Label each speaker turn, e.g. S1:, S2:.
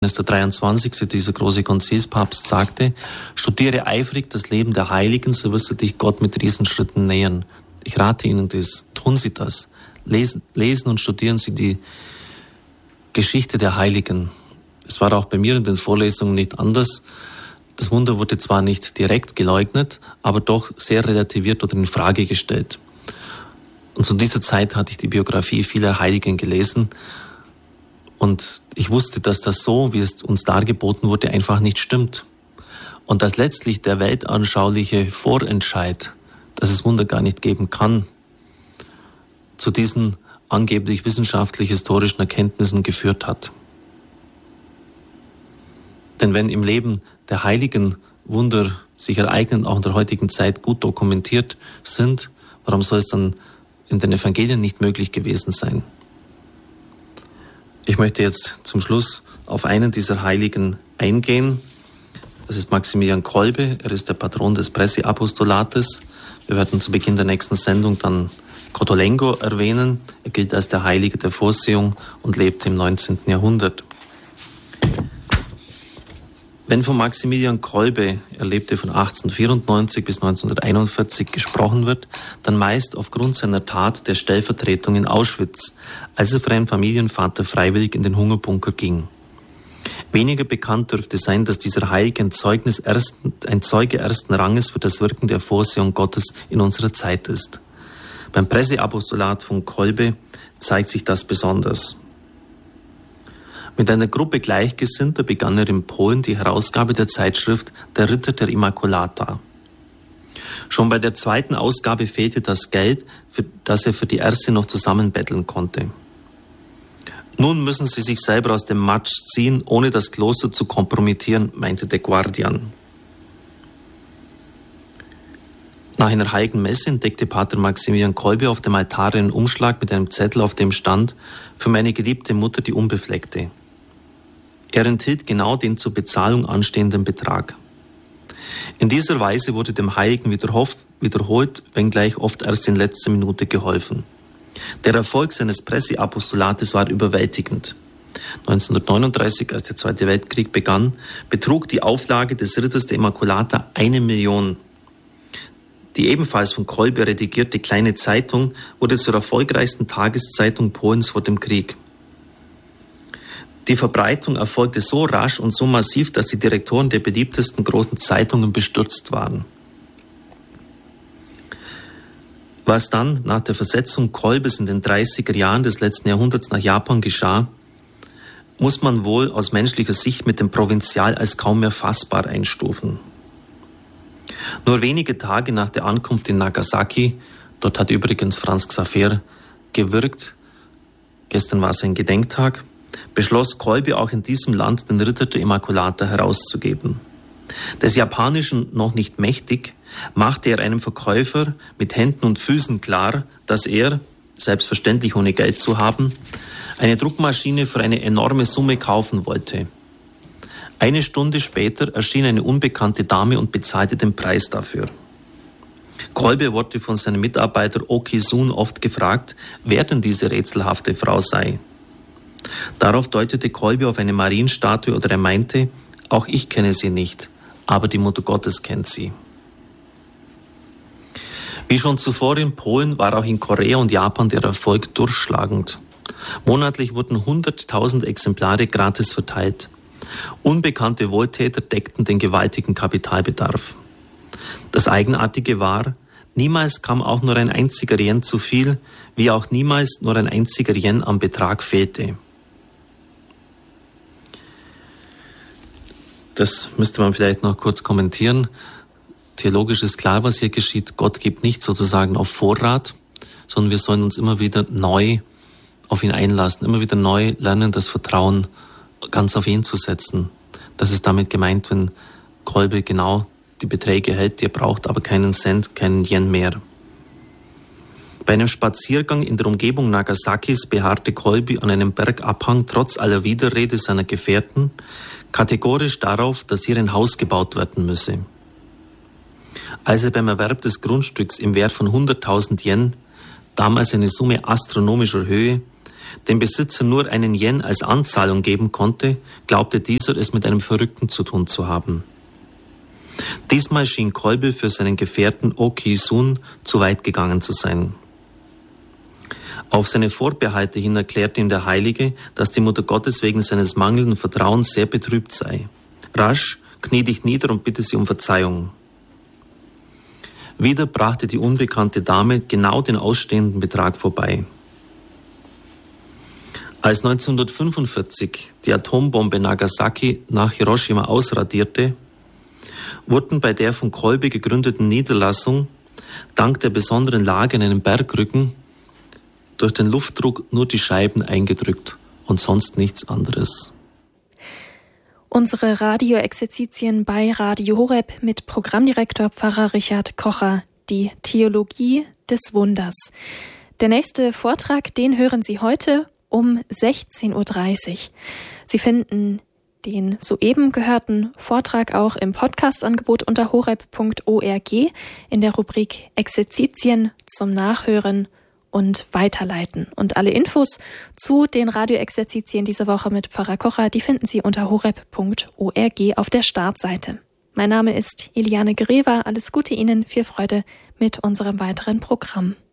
S1: der 23., dieser große Konzilspapst, sagte: Studiere eifrig das Leben der Heiligen, so wirst du dich Gott mit Riesenschritten nähern. Ich rate Ihnen das. Tun Sie das. Lesen und studieren Sie die Geschichte der Heiligen. Es war auch bei mir in den Vorlesungen nicht anders. Das Wunder wurde zwar nicht direkt geleugnet, aber doch sehr relativiert oder in Frage gestellt. Und zu dieser Zeit hatte ich die Biografie vieler Heiligen gelesen. Und ich wusste, dass das so, wie es uns dargeboten wurde, einfach nicht stimmt. Und dass letztlich der weltanschauliche Vorentscheid, dass es Wunder gar nicht geben kann, zu diesen angeblich wissenschaftlich-historischen Erkenntnissen geführt hat. Denn wenn im Leben der Heiligen Wunder sich ereignen, auch in der heutigen Zeit gut dokumentiert sind, warum soll es dann in den Evangelien nicht möglich gewesen sein? Ich möchte jetzt zum Schluss auf einen dieser Heiligen eingehen. Das ist Maximilian Kolbe. Er ist der Patron des Presseapostolates. Wir werden zu Beginn der nächsten Sendung dann Cotolengo erwähnen. Er gilt als der Heilige der Vorsehung und lebte im 19. Jahrhundert. Wenn von Maximilian Kolbe, er lebte von 1894 bis 1941, gesprochen wird, dann meist aufgrund seiner Tat der Stellvertretung in Auschwitz, als er für einen Familienvater freiwillig in den Hungerbunker ging. Weniger bekannt dürfte sein, dass dieser Heilige ein Zeuge ersten Ranges für das Wirken der Vorsehung Gottes in unserer Zeit ist. Beim Presseapostolat von Kolbe zeigt sich das besonders. Mit einer Gruppe Gleichgesinnter begann er in Polen die Herausgabe der Zeitschrift Der Ritter der Immaculata. Schon bei der zweiten Ausgabe fehlte das Geld, das er für die erste noch zusammenbetteln konnte. Nun müssen sie sich selber aus dem Matsch ziehen, ohne das Kloster zu kompromittieren, meinte der Guardian. Nach einer heiligen Messe entdeckte Pater Maximilian Kolbe auf dem Altar einen Umschlag mit einem Zettel, auf dem stand: Für meine geliebte Mutter, die Unbefleckte. Er enthielt genau den zur Bezahlung anstehenden Betrag. In dieser Weise wurde dem Heiligen wiederholt, wenngleich oft erst in letzter Minute geholfen. Der Erfolg seines Presseapostolates war überwältigend. 1939, als der Zweite Weltkrieg begann, betrug die Auflage des Ritters der Immaculata 1 Million. Die ebenfalls von Kolbe redigierte kleine Zeitung wurde zur erfolgreichsten Tageszeitung Polens vor dem Krieg. Die Verbreitung erfolgte so rasch und so massiv, dass die Direktoren der beliebtesten großen Zeitungen bestürzt waren. Was dann nach der Versetzung Kolbes in den 30er Jahren des letzten Jahrhunderts nach Japan geschah, muss man wohl aus menschlicher Sicht mit dem Provinzial als kaum mehr fassbar einstufen. Nur wenige Tage nach der Ankunft in Nagasaki, dort hat übrigens Franz Xaver gewirkt, gestern war sein Gedenktag, beschloss Kolbe auch in diesem Land den Ritter der Immaculata herauszugeben. Des Japanischen noch nicht mächtig, machte er einem Verkäufer mit Händen und Füßen klar, dass er, selbstverständlich ohne Geld zu haben, eine Druckmaschine für eine enorme Summe kaufen wollte. Eine Stunde später erschien eine unbekannte Dame und bezahlte den Preis dafür. Kolbe wurde von seinem Mitarbeiter Oki-sun oft gefragt, wer denn diese rätselhafte Frau sei. Darauf deutete Kolbe auf eine Marienstatue oder er meinte, auch ich kenne sie nicht, aber die Mutter Gottes kennt sie. Wie schon zuvor in Polen war auch in Korea und Japan der Erfolg durchschlagend. Monatlich wurden 100.000 Exemplare gratis verteilt. Unbekannte Wohltäter deckten den gewaltigen Kapitalbedarf. Das Eigenartige war, niemals kam auch nur ein einziger Yen zu viel, wie auch niemals nur ein einziger Yen am Betrag fehlte. Das müsste man vielleicht noch kurz kommentieren. Theologisch ist klar, was hier geschieht. Gott gibt nicht sozusagen auf Vorrat, sondern wir sollen uns immer wieder neu auf ihn einlassen, immer wieder neu lernen, das Vertrauen ganz auf ihn zu setzen. Das ist damit gemeint, wenn Kolbe genau die Beträge hält, die er braucht, aber keinen Cent, keinen Yen mehr. Bei einem Spaziergang in der Umgebung Nagasakis beharrte Kolbe an einem Bergabhang trotz aller Widerrede seiner Gefährten kategorisch darauf, dass hier ein Haus gebaut werden müsse. Als er beim Erwerb des Grundstücks im Wert von 100.000 Yen, damals eine Summe astronomischer Höhe, dem Besitzer nur einen Yen als Anzahlung geben konnte, glaubte dieser, es mit einem Verrückten zu tun zu haben. Diesmal schien Kolbe für seinen Gefährten Oki-sun zu weit gegangen zu sein. Auf seine Vorbehalte hin erklärte ihm der Heilige, dass die Mutter Gottes wegen seines mangelnden Vertrauens sehr betrübt sei. Rasch, knie dich nieder und bitte sie um Verzeihung. Wieder brachte die unbekannte Dame genau den ausstehenden Betrag vorbei. Als 1945 die Atombombe Nagasaki nach Hiroshima ausradierte, wurden bei der von Kolbe gegründeten Niederlassung dank der besonderen Lage in einem Bergrücken durch den Luftdruck nur die Scheiben eingedrückt und sonst nichts anderes.
S2: Unsere Radioexerzitien bei Radio Horeb mit Programmdirektor Pfarrer Richard Kocher, die Theologie des Wunders. Der nächste Vortrag, den hören Sie heute um 16.30 Uhr. Sie finden den soeben gehörten Vortrag auch im Podcast-Angebot unter horeb.org in der Rubrik Exerzitien zum Nachhören und Weiterleiten. Und alle Infos zu den Radioexerzitien dieser Woche mit Pfarrer Kocher, die finden Sie unter horeb.org auf der Startseite. Mein Name ist Eliane Greva. Alles Gute Ihnen, viel Freude mit unserem weiteren Programm.